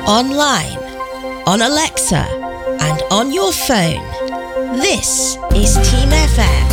online, on Alexa, and on your phone. This is Team FM.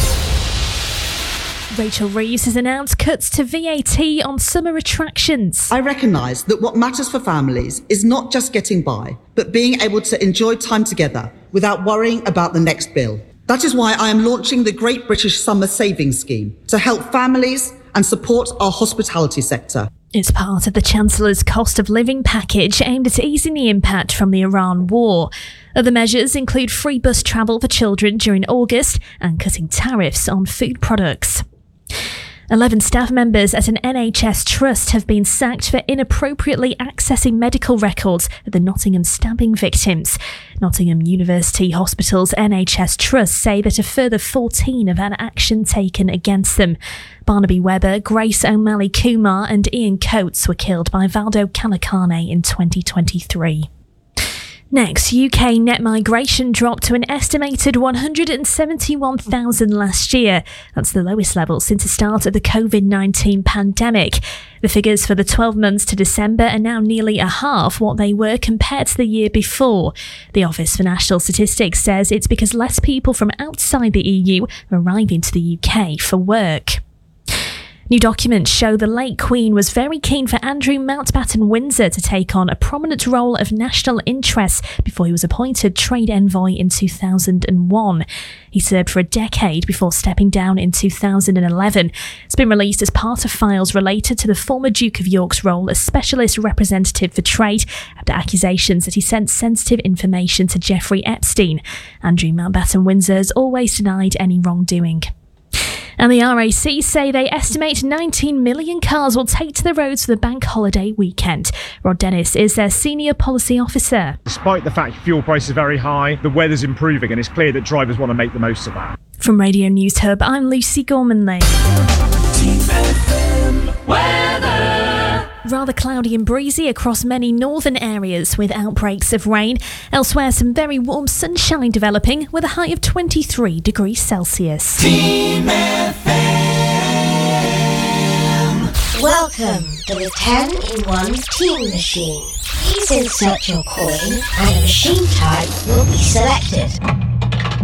Rachel Reeves has announced cuts to VAT on summer attractions. I recognise that what matters for families is not just getting by, but being able to enjoy time together without worrying about the next bill. That is why I am launching the Great British Summer Savings Scheme to help families and support our hospitality sector. It's part of the Chancellor's cost of living package aimed at easing the impact from the Iran war. Other measures include free bus travel for children during August and cutting tariffs on food products. 11 staff members at an NHS trust have been sacked for inappropriately accessing medical records of the Nottingham stabbing victims. Nottingham University Hospital's NHS Trust say that a further 14 have had action taken against them. Barnaby Webber, Grace O'Malley Kumar and Ian Coates were killed by Valdo Calacane in 2023. Next, UK net migration dropped to an estimated 171,000 last year. That's the lowest level since the start of the COVID-19 pandemic. The figures for the 12 months to December are now nearly a half what they were compared to the year before. The Office for National Statistics says it's because less people from outside the EU are arriving to the UK for work. New documents show the late Queen was very keen for Andrew Mountbatten Windsor to take on a prominent role of national interest before he was appointed Trade Envoy in 2001. He served for a decade before stepping down in 2011. It's been released as part of files related to the former Duke of York's role as Specialist Representative for Trade after accusations that he sent sensitive information to Jeffrey Epstein. Andrew Mountbatten Windsor has always denied any wrongdoing. And the RAC say they estimate 19 million cars will take to the roads for the bank holiday weekend. Rod Dennis is their senior policy officer. Despite the fact fuel price is very high, the weather's improving and it's clear that drivers want to make the most of that. From Radio News Hub, I'm Lucy Gormanley. Team FM weather. Rather cloudy and breezy across many northern areas with outbreaks of rain. Elsewhere, some very warm sunshine developing with a high of 23 degrees Celsius. Team FM. Welcome to the 10-in-1 Team Machine. Please insert your coin and a machine type will be selected.